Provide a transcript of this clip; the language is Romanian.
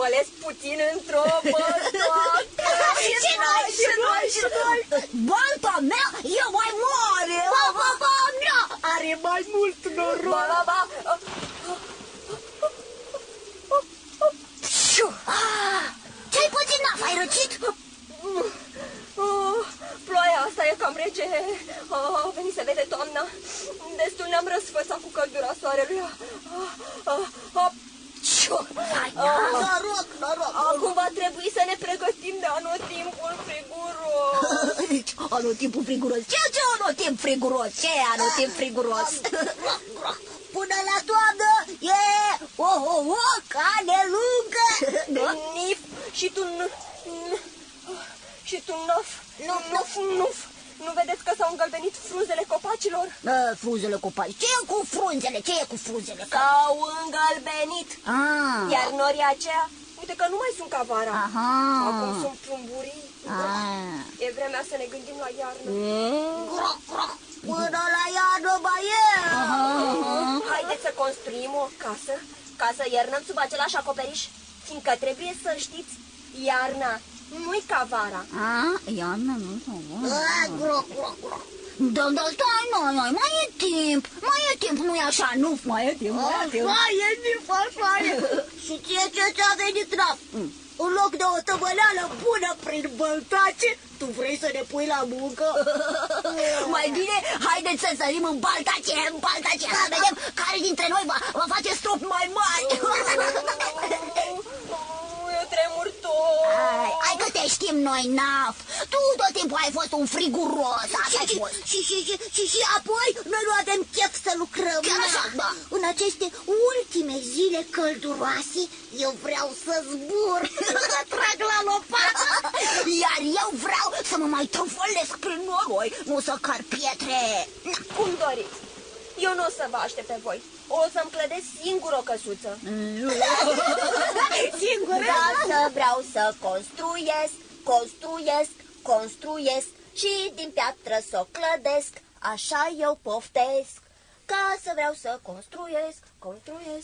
smălesc puțin într-o bătoacă. Și noi. Balta mea e mai mare. Ba, mea are mai mult noroc. Ba. Ce-ai pățit, Naf? Ai răcit? Ploaia asta e cam rece. A venit să vede toamna. Destul ne-am răsfățat cu căldura soarelui. Noroc. Acum va trebui să ne pregătim de anotimpul friguros. Anotimpul friguros? Ce anotimp friguros? Ce e anotimp friguros? Până la toamnă e o cane lungă. Nif și tu Nuf. Nu vedeți că s-au îngălbenit frunzele copacilor? Frunzele copaci. Ce e cu frunzele? S-au îngălbenit. Iar norii aceia, uite că nu mai sunt ca vara. Acum sunt plumburii. E vremea să ne gândim la iarnă. Până la iarnă mai e. Haideți să construim o casă ca să iernăm sub același acoperiș, fiindcă trebuie să știți, iarna nu-i ca vara. Iarna nu-i ca vara. Da, stai, noi, mai e timp, nu-i așa, nu? Mai e timp. Așa e. Și ce ți-a venit, Naf? În loc de o tăvăleală bună prin băltace, tu vrei să ne pui la muncă? Mai bine, haideți să sărim în baltace, să vedem care dintre noi va face strop mai mari. Eu tremur tot. Hai că te știm noi, Naf. Tu tot timpul ai fost un friguros. Și apoi noi nu avem chef să lucrăm. Chiar așa, da. În aceste ultime zile călduroase, eu vreau să zbur, să trag la lopată. Iar eu vreau să mă mai trufălesc prin noroi, nu să car pietre. Cum doriți. Eu nu o să vă aștept pe voi. O să-mi clădesc singur o căsuță. Singur? Dar vreau să construiesc și din piatră să o clădesc. Așa eu poftesc. Ca să vreau să construiesc.